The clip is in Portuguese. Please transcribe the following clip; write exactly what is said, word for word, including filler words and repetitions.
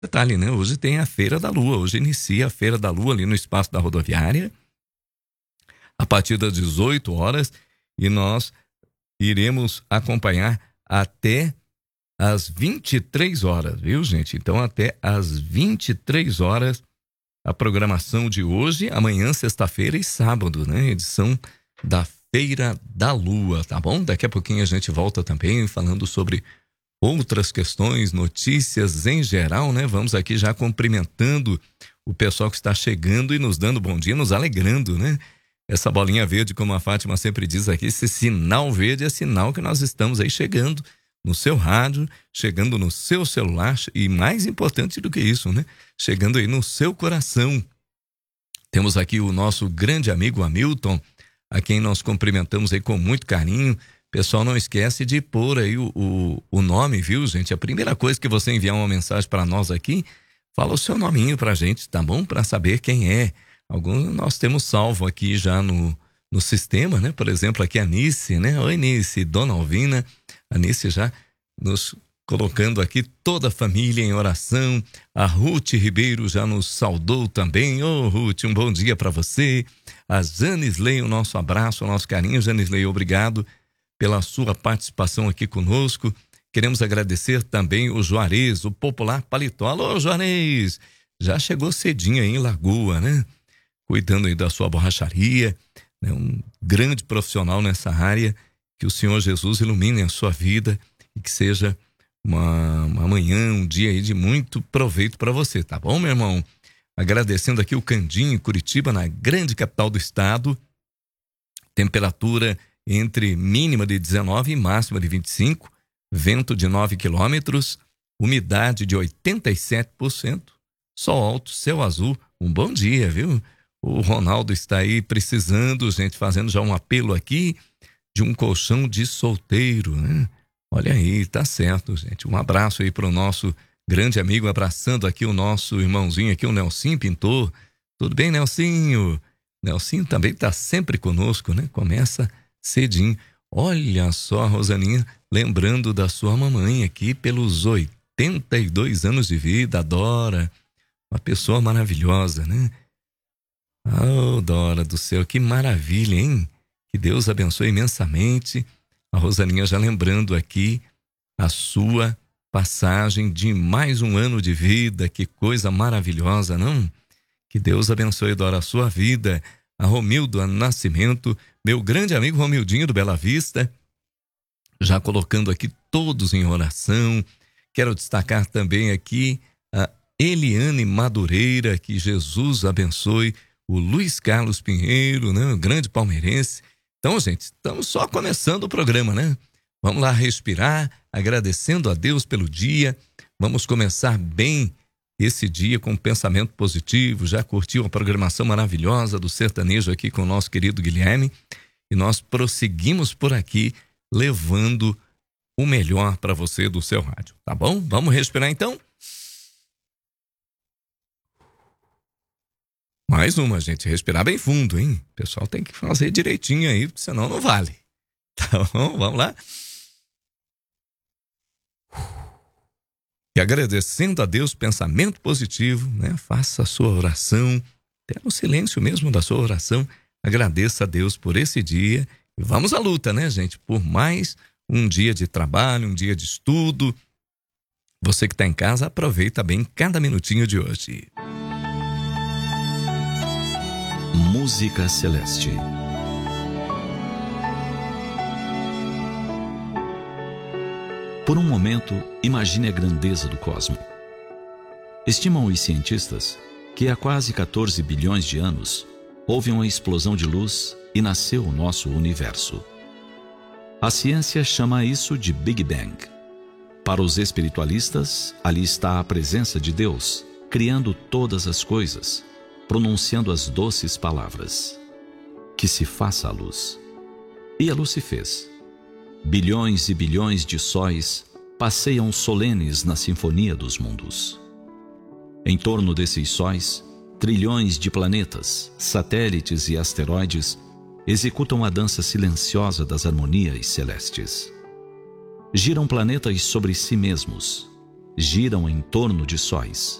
Detalhe, né? Hoje tem a Feira da Lua, hoje inicia a Feira da Lua ali no espaço da rodoviária, a partir das dezoito horas, e nós iremos acompanhar até às vinte e três horas, viu, gente? Então, até às vinte e três horas, a programação de hoje, amanhã, sexta-feira e sábado, né? Edição da Feira da Lua, tá bom? Daqui a pouquinho a gente volta também falando sobre outras questões, notícias em geral, né? Vamos aqui já cumprimentando o pessoal que está chegando e nos dando bom dia, nos alegrando, né? Essa bolinha verde, como a Fátima sempre diz aqui, esse sinal verde é sinal que nós estamos aí chegando no seu rádio, chegando no seu celular e, mais importante do que isso, né? Chegando aí no seu coração. Temos aqui o nosso grande amigo Hamilton, a quem nós cumprimentamos aí com muito carinho. Pessoal, não esquece de pôr aí o, o, o nome, viu, gente? A primeira coisa que você enviar uma mensagem para nós aqui, fala o seu nominho pra gente, tá bom? Para saber quem é. Alguns nós temos salvo aqui já no, no sistema, né? Por exemplo, aqui a Nice, né? Oi, Nice, Dona Alvina. A Nice já nos colocando aqui toda a família em oração. A Ruth Ribeiro já nos saudou também. Ô, oh, Ruth, um bom dia para você. A Janisley, o nosso abraço, o nosso carinho. Janisley, obrigado pela sua participação aqui conosco. Queremos agradecer também o Juarez, o popular paletó. Alô, Juarez! Já chegou cedinho aí em Lagoa, né? Cuidando aí da sua borracharia, né? Um grande profissional nessa área. Que o Senhor Jesus ilumine a sua vida e que seja uma, uma manhã, um dia aí de muito proveito para você, tá bom, meu irmão? Agradecendo aqui o Candinho, Curitiba, na grande capital do estado. Temperatura entre mínima de dezenove e máxima de vinte e cinco, vento de nove quilômetros, umidade de oitenta e sete por cento, sol alto, céu azul. Um bom dia, viu? O Ronaldo está aí precisando, gente, fazendo já um apelo aqui de um colchão de solteiro, né? Olha aí, tá certo, gente. Um abraço aí para o nosso grande amigo, abraçando aqui o nosso irmãozinho aqui, o Nelsinho Pintor. Tudo bem, Nelsinho? Nelsinho também tá sempre conosco, né? Começa cedinho. Olha só, Rosaninha, lembrando da sua mamãe aqui pelos oitenta e dois anos de vida, a Dora. Uma pessoa maravilhosa, né? Oh, Dora do céu, que maravilha, hein? Que Deus abençoe imensamente. A Rosaninha já lembrando aqui a sua passagem de mais um ano de vida. Que coisa maravilhosa, não? Que Deus abençoe, Dora, a sua vida. A Romildo Nascimento, meu grande amigo Romildinho do Bela Vista, já colocando aqui todos em oração. Quero destacar também aqui a Eliane Madureira, que Jesus abençoe. O Luiz Carlos Pinheiro, né? O grande palmeirense. Então, gente, estamos só começando o programa, né? Vamos lá respirar, agradecendo a Deus pelo dia. Vamos começar bem esse dia com um pensamento positivo. Já curtiu a programação maravilhosa do sertanejo aqui com o nosso querido Guilherme. E nós prosseguimos por aqui, levando o melhor para você do seu rádio, tá bom? Vamos respirar então? Mais uma, gente, respirar bem fundo, hein? O pessoal tem que fazer direitinho aí, porque senão não vale. Tá bom? Vamos lá? E agradecendo a Deus, pensamento positivo, né? Faça a sua oração, até no silêncio mesmo da sua oração, agradeça a Deus por esse dia. E vamos à luta, né, gente? Por mais um dia de trabalho, um dia de estudo. Você que está em casa, aproveita bem cada minutinho de hoje. Música Celeste. Por um momento, imagine a grandeza do cosmos. Estimam os cientistas que há quase quatorze bilhões de anos houve uma explosão de luz e nasceu o nosso universo. A ciência chama isso de Big Bang. Para os espiritualistas, ali está a presença de Deus, criando todas as coisas, pronunciando as doces palavras: que se faça a luz. E a luz se fez. Bilhões e bilhões de sóis passeiam solenes na sinfonia dos mundos. Em torno desses sóis, trilhões de planetas, satélites e asteroides executam a dança silenciosa das harmonias celestes. Giram planetas sobre si mesmos, giram em torno de sóis.